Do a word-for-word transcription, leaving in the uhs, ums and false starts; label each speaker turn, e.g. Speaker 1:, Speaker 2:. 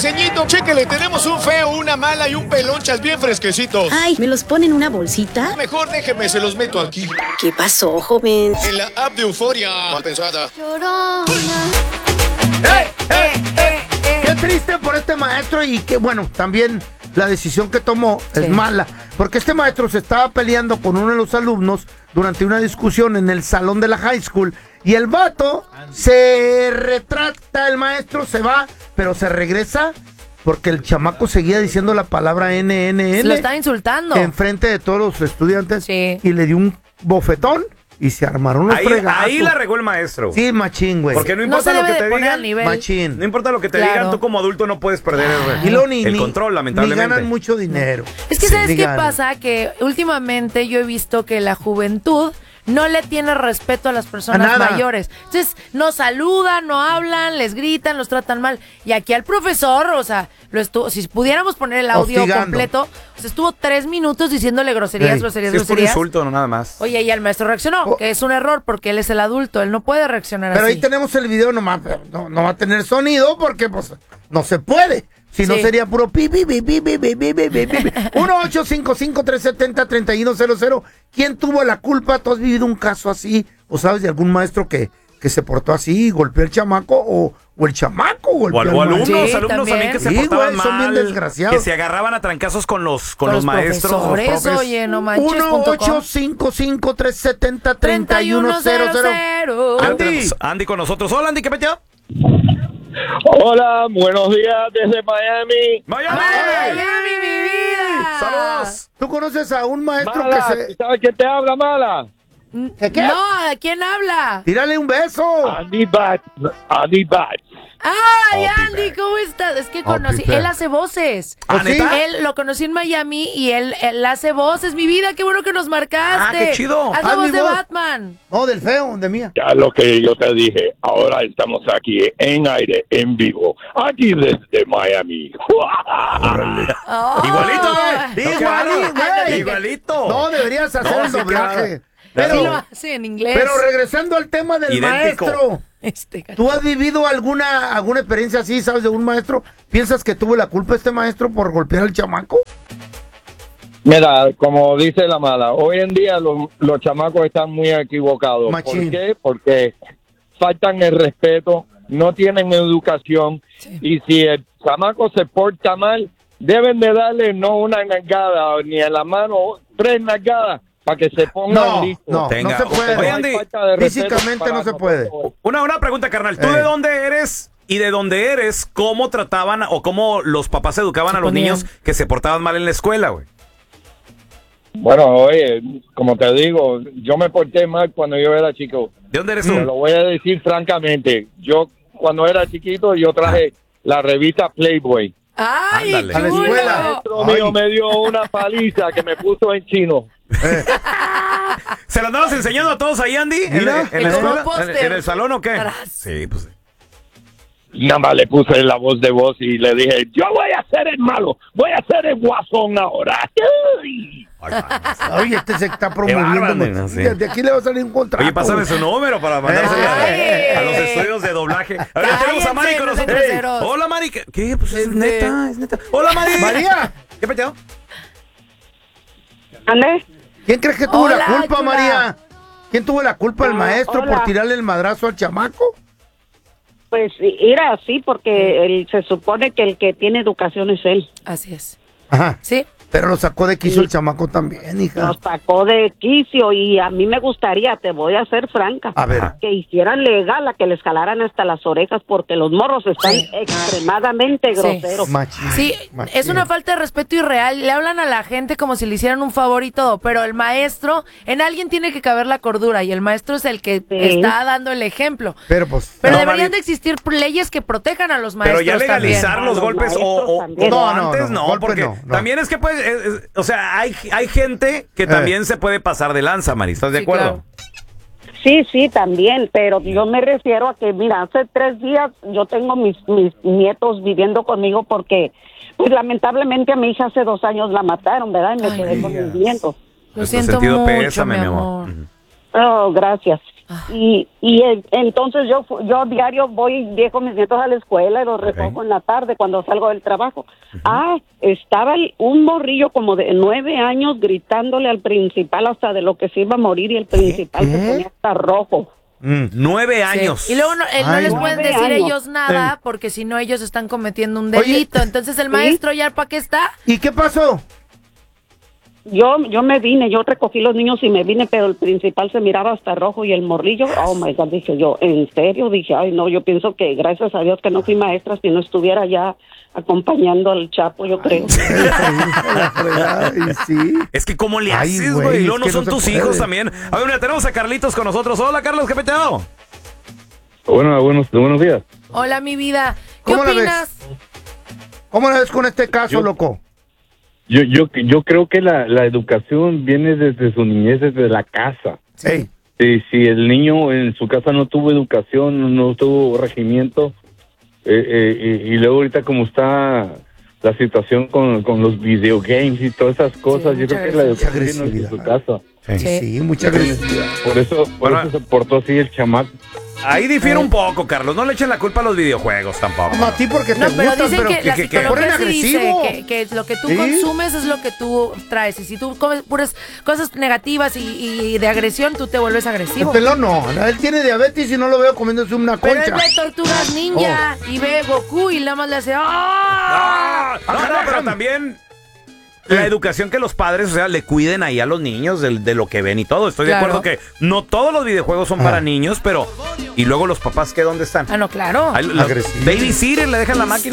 Speaker 1: ceñito, chéquele, tenemos un feo, una mala y un pelonchas bien fresquecitos.
Speaker 2: Ay, ¿me los pone en una bolsita?
Speaker 1: Mejor déjeme, se los meto aquí.
Speaker 2: ¿Qué pasó, joven?
Speaker 1: En la app de Euforia. Mal pensada.
Speaker 3: ¡Eh, eh, eh, eh! Qué triste por este maestro y que, bueno, también la decisión que tomó sí. es mala. Porque este maestro se estaba peleando con uno de los alumnos durante una discusión en el salón de la high school. Y el vato se retracta, el maestro se va, pero se regresa porque el chamaco seguía diciendo la palabra N N N.
Speaker 4: Se lo estaba insultando.
Speaker 3: Enfrente de todos los estudiantes.
Speaker 4: Sí.
Speaker 3: Y le dio un bofetón. Y se armaron los
Speaker 5: ahí,
Speaker 3: fregazos.
Speaker 5: Ahí la regó el maestro.
Speaker 3: Sí, machín, güey.
Speaker 5: Porque no importa
Speaker 4: no
Speaker 5: lo que te digan.
Speaker 3: Machín.
Speaker 5: No importa lo que te
Speaker 4: claro.
Speaker 5: digan, tú como adulto no puedes perder el,
Speaker 3: y lo, ni,
Speaker 5: el control, lamentablemente.
Speaker 3: Ni ganan mucho dinero.
Speaker 4: Es que,
Speaker 3: sí.
Speaker 4: ¿sabes
Speaker 3: ni
Speaker 4: qué
Speaker 3: ganan.
Speaker 4: pasa? Que últimamente yo he visto que la juventud no le tiene respeto a las personas
Speaker 3: a
Speaker 4: mayores. Entonces, no saludan, no hablan, les gritan, los tratan mal. Y aquí al profesor, o sea, lo estuvo, si pudiéramos poner el audio
Speaker 3: hostigando.
Speaker 4: completo, o sea, estuvo tres minutos diciéndole groserías,
Speaker 3: Ey.
Speaker 4: groserías,
Speaker 5: Sí, es por
Speaker 4: groserías.
Speaker 5: insulto, no nada más.
Speaker 4: Oye, y el maestro reaccionó,
Speaker 3: Oh.
Speaker 4: que es un error porque él es el adulto, él no puede reaccionar
Speaker 3: Pero
Speaker 4: así.
Speaker 3: ahí tenemos el video, nomás, no, no va a tener sonido porque pues no se puede. Si no
Speaker 4: Sí.
Speaker 3: sería puro pi, pi, pi, pi, pi, pi, pi, pi, pi, pi. uno ocho cinco cinco tres siete cero tres uno cero cero. ¿Quién tuvo la culpa? ¿Tú has vivido un caso así? ¿O sabes de algún maestro que, que se portó así, golpeó al chamaco? ¿O, o el chamaco golpeó
Speaker 5: O, al-
Speaker 3: al
Speaker 5: o alumnos,
Speaker 3: maestro?
Speaker 4: Sí,
Speaker 5: alumnos también.
Speaker 4: también.
Speaker 5: que se
Speaker 3: Sí,
Speaker 5: portaban
Speaker 3: güey,
Speaker 5: mal.
Speaker 3: son bien desgraciados.
Speaker 5: Que se agarraban a trancazos con los, con
Speaker 4: Con
Speaker 5: los,
Speaker 4: los
Speaker 5: maestros, los
Speaker 4: profesores,
Speaker 5: profes.
Speaker 4: oye, no manches.
Speaker 3: uno ocho cinco cinco tres siete cero tres uno cero cero.
Speaker 5: Ya
Speaker 3: Andy.
Speaker 5: tenemos a Andy con nosotros. Hola, Andy, ¿qué peteo?
Speaker 6: Hola, buenos días desde Miami.
Speaker 5: ¡Miami!
Speaker 4: ¡Miami, mi vida!
Speaker 5: ¡Saludos!
Speaker 3: ¿Tú conoces a un maestro
Speaker 6: Mala,
Speaker 3: que se...
Speaker 6: ¿sabes quién te habla, Mala?
Speaker 3: ¿Qué, qué?
Speaker 4: No, ¿a quién habla?
Speaker 3: Tírale un beso.
Speaker 6: Andy Bat. Andy Bat.
Speaker 4: ¡Ay,
Speaker 5: Oh,
Speaker 4: Andy!
Speaker 5: Pipe.
Speaker 4: ¿Cómo estás? Es que
Speaker 3: Oh,
Speaker 4: conocí,
Speaker 3: Pipe.
Speaker 4: él hace voces.
Speaker 5: ¿Ah,
Speaker 3: ¿sí?
Speaker 5: neta?
Speaker 4: Él lo conocí en Miami y él, él hace voces. Mi vida, qué bueno que nos marcaste.
Speaker 5: Ah, qué chido.
Speaker 4: Haz la
Speaker 3: Haz
Speaker 4: voz
Speaker 3: mi
Speaker 4: de
Speaker 3: voz.
Speaker 4: Batman.
Speaker 3: No, del feo, de mía.
Speaker 6: Ya lo que yo te dije, ahora estamos aquí en aire, en vivo, aquí desde Miami.
Speaker 4: Oh.
Speaker 5: Igualito,
Speaker 4: Ay.
Speaker 5: güey. No,
Speaker 3: Igual,
Speaker 5: claro.
Speaker 3: güey.
Speaker 5: Igualito.
Speaker 3: No, deberías hacer
Speaker 5: No,
Speaker 3: el
Speaker 5: sí,
Speaker 3: doblaje.
Speaker 5: claro.
Speaker 4: Sí lo
Speaker 3: Pero,
Speaker 4: hace en inglés.
Speaker 3: pero regresando al tema del
Speaker 5: Idéntico.
Speaker 3: maestro,
Speaker 4: Este, gacho.
Speaker 3: ¿tú has vivido alguna alguna experiencia así, sabes, de un maestro? ¿Piensas que tuvo la culpa este maestro por golpear al chamaco?
Speaker 6: Mira, como dice la Mala, hoy en día los, los chamacos están muy equivocados.
Speaker 3: Machín.
Speaker 6: ¿Por qué? Porque faltan el respeto, no tienen educación,
Speaker 4: Sí.
Speaker 6: y si el chamaco se porta mal, deben de darle no una nalgada ni a la mano, tres nalgadas para que se pongan
Speaker 3: No,
Speaker 6: listos.
Speaker 3: no,
Speaker 5: Tenga.
Speaker 3: no se puede.
Speaker 5: Oye,
Speaker 6: Hay
Speaker 5: Andy,
Speaker 6: falta de respeto
Speaker 3: físicamente
Speaker 6: para
Speaker 3: no se puede.
Speaker 6: nosotros.
Speaker 5: Una, una pregunta, carnal. ¿Tú
Speaker 3: Eh.
Speaker 5: de dónde eres y de dónde eres? ¿Cómo trataban o cómo los papás educaban
Speaker 4: Se
Speaker 5: a los
Speaker 4: ponían.
Speaker 5: niños que se portaban mal en la escuela, güey?
Speaker 6: Bueno, oye, como te digo, yo me porté mal cuando yo era chico.
Speaker 5: ¿De dónde eres tú?
Speaker 6: Te lo voy a decir francamente. Yo, cuando era chiquito, yo traje la revista Playboy.
Speaker 4: ¡Ay,
Speaker 5: Ándale.
Speaker 3: A la
Speaker 4: chulo!
Speaker 3: escuela.
Speaker 6: El maestro mío
Speaker 3: Ay.
Speaker 6: me dio una paliza que me puso en chino.
Speaker 5: ¿Se lo andabas enseñando a todos ahí, Andy? ¿En,
Speaker 3: Mira.
Speaker 5: la- en la
Speaker 4: Como
Speaker 5: escuela?
Speaker 4: póster.
Speaker 5: ¿En, en el salón o qué?
Speaker 4: Tras.
Speaker 5: Sí, pues.
Speaker 6: Nada más le puse la voz de voz y le dije, yo voy a ser el malo, voy a ser el guasón ahora. Ay.
Speaker 5: Ay, man.
Speaker 3: Oye, este se está promoviendo.
Speaker 5: bárbaro,
Speaker 3: güey.
Speaker 5: nena, sí.
Speaker 3: De aquí le va a salir un contrato.
Speaker 5: Oye, pásame su número para mandárselo
Speaker 4: Ay.
Speaker 5: a, a los estudios de doblaje. Ahora tenemos a Mari con
Speaker 4: Cállense, no sean
Speaker 5: nosotros.
Speaker 4: groseros.
Speaker 5: Hola, Mari. ¿Qué? ¿Qué? Pues es
Speaker 4: Este-
Speaker 5: neta, es neta. Hola, Mari.
Speaker 3: María,
Speaker 5: ¿Qué peteo?
Speaker 7: ¿Ande?
Speaker 3: ¿quién crees que tuvo
Speaker 4: Hola,
Speaker 3: la culpa,
Speaker 4: chula.
Speaker 3: María? ¿Quién tuvo la culpa, el
Speaker 7: Ah,
Speaker 3: maestro,
Speaker 7: hola.
Speaker 3: por tirarle el madrazo al chamaco?
Speaker 7: Pues era así porque él, se supone que el que tiene educación es él.
Speaker 4: Así es.
Speaker 3: Ajá.
Speaker 4: ¿Sí?
Speaker 3: Pero lo sacó de quicio el chamaco también, hija.
Speaker 7: Nos sacó de quicio y a mí me gustaría, te voy a ser franca,
Speaker 3: A ver.
Speaker 7: que hicieran legal a que les jalaran hasta las orejas porque los morros están
Speaker 4: Sí.
Speaker 7: extremadamente
Speaker 4: Sí.
Speaker 7: groseros.
Speaker 3: Machín,
Speaker 4: Sí,
Speaker 3: machín.
Speaker 4: es una falta de respeto irreal. Le hablan a la gente como si le hicieran un favor y todo, pero el maestro, en alguien tiene que caber la cordura y el maestro es el que
Speaker 7: Sí.
Speaker 4: está dando el ejemplo.
Speaker 3: Pero pues...
Speaker 4: Pero
Speaker 5: No,
Speaker 4: deberían
Speaker 5: Mari.
Speaker 4: de existir leyes que protejan a los
Speaker 5: Pero
Speaker 4: maestros
Speaker 5: ya legalizar
Speaker 4: también.
Speaker 5: los
Speaker 7: Los
Speaker 5: golpes o, o-
Speaker 7: maestros
Speaker 5: como
Speaker 3: también. No, no,
Speaker 5: antes,
Speaker 3: no,
Speaker 5: no,
Speaker 3: golpes
Speaker 5: porque
Speaker 3: no, no.
Speaker 5: también es que pues, es- es- o sea, hay, hay gente que también se puede pasar de lanza, Mari, ¿estás de
Speaker 4: Sí,
Speaker 5: acuerdo?
Speaker 4: claro.
Speaker 7: Sí, sí, también, pero yo me refiero a que, mira, hace tres días yo tengo mis, mis nietos viviendo conmigo porque, pues lamentablemente a mi hija hace dos años la mataron, ¿verdad? Y me
Speaker 4: Ay,
Speaker 7: quedé con mis nietos.
Speaker 4: Lo
Speaker 5: Nuestro
Speaker 4: siento
Speaker 5: sentido
Speaker 4: mucho,
Speaker 5: pésame,
Speaker 4: mi
Speaker 5: mi
Speaker 4: amor.
Speaker 5: amor. Ujú.
Speaker 7: Oh, gracias. Y, y el- entonces yo fu- yo diario voy y dejo a mis nietos a la escuela y los recojo en la tarde cuando salgo del trabajo. Ah, estaba el- un morrillo como de nueve años gritándole al principal hasta de lo que se iba a morir y el principal se ponía hasta rojo.
Speaker 3: Mm.
Speaker 5: Nueve
Speaker 4: Sí.
Speaker 5: años.
Speaker 4: Y luego no, eh, no
Speaker 3: Ay,
Speaker 4: les
Speaker 3: no.
Speaker 4: pueden
Speaker 7: Nueve
Speaker 4: decir
Speaker 7: años.
Speaker 4: ellos nada
Speaker 3: Sí.
Speaker 4: porque si no ellos están cometiendo un
Speaker 3: Oye,
Speaker 4: delito. Entonces el maestro ya para qué está.
Speaker 3: ¿Y qué pasó?
Speaker 7: Yo yo me vine, yo recogí los niños y me vine, pero el principal se miraba hasta rojo y el morrillo, oh my God, dije yo, ¿en serio? Dije, ay no, yo pienso que gracias a Dios que no fui maestra, si no estuviera ya acompañando al Chapo, yo creo.
Speaker 3: La fregada, y sí.
Speaker 5: Es que cómo le
Speaker 3: Ay,
Speaker 5: haces,
Speaker 3: güey,
Speaker 5: güey. Y luego
Speaker 3: es
Speaker 5: no
Speaker 3: que
Speaker 5: son
Speaker 3: no se
Speaker 5: tus
Speaker 3: puede.
Speaker 5: hijos también. A ver, mira, tenemos a Carlitos con nosotros. Hola, Carlos, ¿qué peteo?
Speaker 6: Bueno, buenos, buenos días.
Speaker 4: Hola, mi vida. ¿Qué
Speaker 3: ¿Cómo la ves?
Speaker 4: opinas?
Speaker 3: ¿Cómo la ves con este caso,
Speaker 6: Yo-
Speaker 3: loco?
Speaker 6: Yo, yo, yo creo que la, la educación viene desde su niñez, desde la casa.
Speaker 3: Ey,
Speaker 6: Si, si el niño en su casa no tuvo educación, no tuvo regimiento, eh, eh, y, y luego ahorita como está la situación con, con los videogames y todas esas cosas,
Speaker 4: Sí,
Speaker 6: yo
Speaker 4: mucha
Speaker 6: creo que la educación viene
Speaker 3: agresividad.
Speaker 6: desde su casa.
Speaker 3: sí,
Speaker 4: Sí.
Speaker 3: sí, mucha agresividad.
Speaker 6: Por eso, por
Speaker 5: Bueno.
Speaker 6: eso se portó así el chamaco.
Speaker 5: Ahí difiere un poco, Carlos. No le echen la culpa a los videojuegos tampoco.
Speaker 3: No, a ti porque te
Speaker 4: No, pero
Speaker 3: gustan,
Speaker 4: dicen
Speaker 3: pero
Speaker 4: que,
Speaker 3: que,
Speaker 4: la
Speaker 3: que, que
Speaker 4: psicología
Speaker 3: ponen
Speaker 4: sí dice
Speaker 3: agresivo.
Speaker 4: que, que lo que tú
Speaker 3: ¿Sí?
Speaker 4: consumes es lo que tú traes. Y si tú comes puras cosas negativas y, y de agresión, tú te vuelves agresivo.
Speaker 3: El pelón no, él tiene diabetes y no lo veo comiéndose una
Speaker 4: Pero él
Speaker 3: concha.
Speaker 4: ve Tortugas Ninja y ve Goku y nada más le hace ¡ah!
Speaker 5: No, no, no, pero también la educación que los padres, o sea, le cuiden ahí a los niños de, de lo que ven y todo. Estoy
Speaker 4: Claro.
Speaker 5: de acuerdo que no todos los videojuegos son
Speaker 3: Ah.
Speaker 5: para niños, pero... ¿Y luego los papás qué? ¿Dónde están?
Speaker 4: Ah, no, claro.
Speaker 5: Ahí los
Speaker 3: Agresivo.
Speaker 5: babysitter le dejan la máquina